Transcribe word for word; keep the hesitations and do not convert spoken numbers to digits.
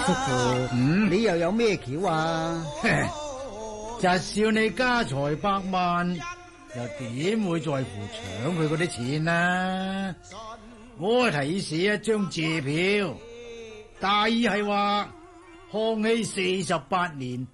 叔父， 嗯， 你又有咩橋啊？ 就笑你家財百萬，又點會在乎搶佢嗰啲錢啊？我提議寫一張借票，大意係話康熙四十八年